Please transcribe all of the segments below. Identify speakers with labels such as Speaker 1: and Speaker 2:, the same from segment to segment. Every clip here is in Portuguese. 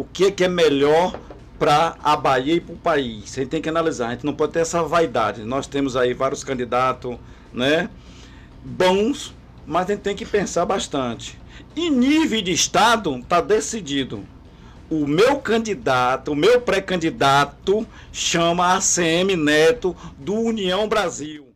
Speaker 1: o que é melhor para a Bahia e para o país. A gente tem que analisar, a gente não pode ter essa vaidade. Nós temos aí vários candidatos, né, bons, mas a gente tem que pensar bastante. Em nível de estado, está decidido. O meu candidato, o meu pré-candidato, chama ACM Neto, do União Brasil.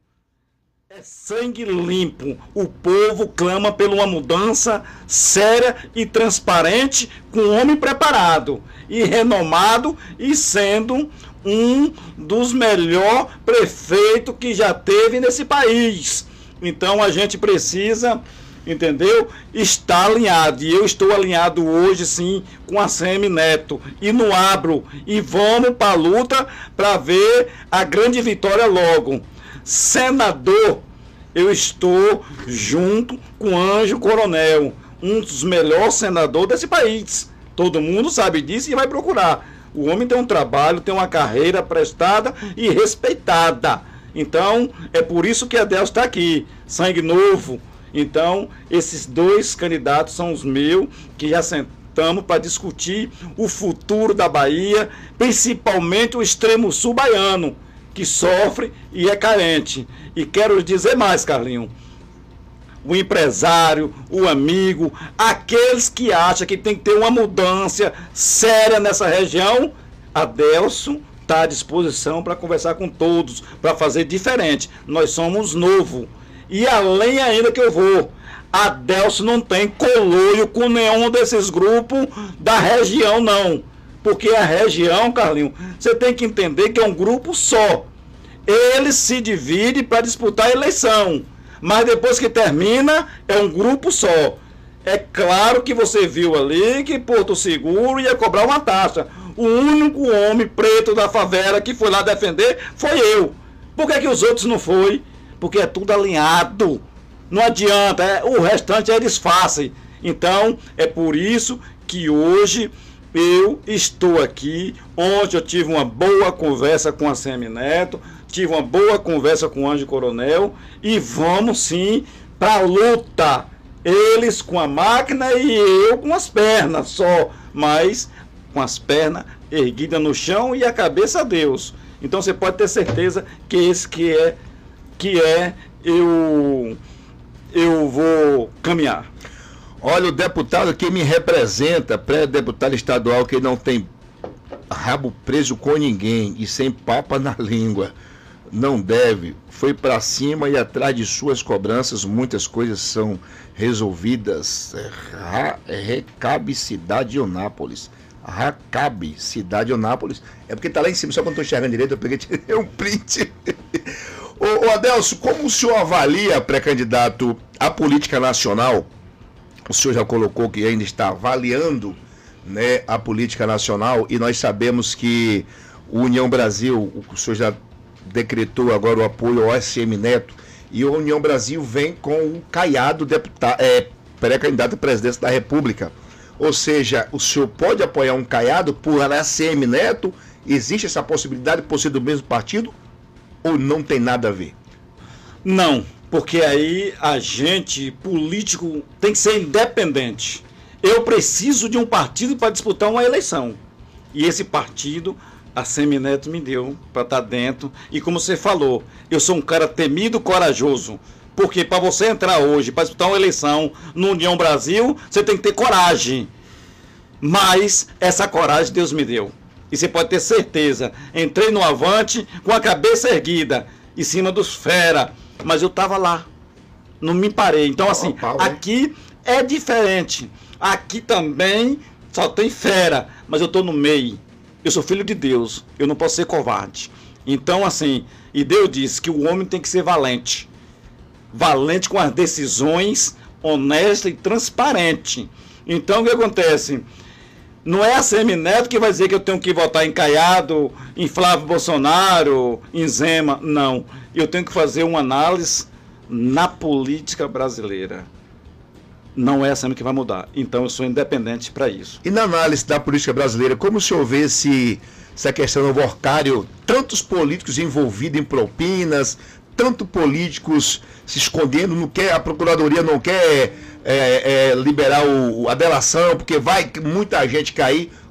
Speaker 1: É sangue limpo. O povo clama por uma mudança séria e transparente, com um homem preparado e renomado e sendo um dos melhores prefeitos que já teve nesse país. Então a gente precisa, entendeu? Está alinhado. E eu estou alinhado hoje, sim, com a ACM Neto. E não abro. E vamos para a luta para ver a grande vitória logo. Senador, eu estou junto com Ângelo Coronel, um dos melhores senadores desse país. Todo mundo sabe disso e vai procurar. O homem tem um trabalho, tem uma carreira prestada e respeitada. Então, é por isso que a Adelso está aqui. Sangue novo. Então, esses dois candidatos são os meus, que já sentamos para discutir o futuro da Bahia, principalmente o extremo sul baiano, que sofre e é carente. E quero dizer mais, Carlinho. O empresário, o amigo, aqueles que acham que tem que ter uma mudança séria nessa região, Adelso está à disposição para conversar com todos, para fazer diferente. Nós somos novo. E além ainda que eu vou, Adelso não tem coloio com nenhum desses grupos da região, não. Porque a região, Carlinho, você tem que entender que é um grupo só. Ele se divide para disputar a eleição. Mas depois que termina, é um grupo só. É claro que você viu ali que Porto Seguro ia cobrar uma taxa. O único homem preto da favela que foi lá defender foi eu. Por que os outros não foi? Porque é tudo alinhado. Não adianta, o restante é disfarce. Então, é por isso que hoje eu estou aqui. Ontem eu tive uma boa conversa com a ACM Neto, tive uma boa conversa com o Ângelo Coronel e vamos sim para a luta. Eles com a máquina e eu com as pernas só, mas com as pernas erguidas no chão e a cabeça a Deus. Então você pode ter certeza que esse eu vou caminhar.
Speaker 2: Olha, o deputado que me representa, pré-deputado estadual, que não tem rabo preso com ninguém e sem papa na língua, não deve, foi para cima e atrás de suas cobranças, muitas coisas são resolvidas. Recabe cidade de Eunápolis. Recabe cidade de Eunápolis. É porque tá lá em cima, só quando estou enxergando direito, eu peguei tirei um print. Ô Adelso, como o senhor avalia, pré-candidato, a política nacional? O senhor já colocou que ainda está avaliando, né, a política nacional, e nós sabemos que o União Brasil, o senhor já decretou agora o apoio ao ACM Neto, e o União Brasil vem com o Caiado, pré-candidato à presidência da República. Ou seja, o senhor pode apoiar um Caiado por ACM Neto? Existe essa possibilidade por ser do mesmo partido? Ou não tem nada a ver?
Speaker 1: Não, porque aí a gente, político, tem que ser independente. Eu preciso de um partido para disputar uma eleição. E esse partido, a ACM Neto me deu para estar dentro. E como você falou, eu sou um cara temido, corajoso. Porque para você entrar hoje, para disputar uma eleição no União Brasil, você tem que ter coragem. Mas essa coragem Deus me deu. E você pode ter certeza, entrei no Avante com a cabeça erguida, em cima dos fera. Mas eu estava lá, não me parei. Então assim, aqui é diferente. Aqui também só tem fera, mas eu estou no meio. Eu sou filho de Deus, eu não posso ser covarde. Então assim, e Deus disse que o homem tem que ser valente. Valente com as decisões, honesta e transparente. Então o que acontece? Não é a ACM Neto que vai dizer que eu tenho que votar em Caiado, em Flávio Bolsonaro, em Zema. Não. Eu tenho que fazer uma análise na política brasileira. Não é a ACM que vai mudar. Então eu sou independente para isso.
Speaker 2: E na análise da política brasileira, como o senhor vê essa questão do Orcário, tantos políticos envolvidos em propinas, tanto políticos se escondendo, não quer, a Procuradoria não quer liberar a delação, porque vai muita gente cair.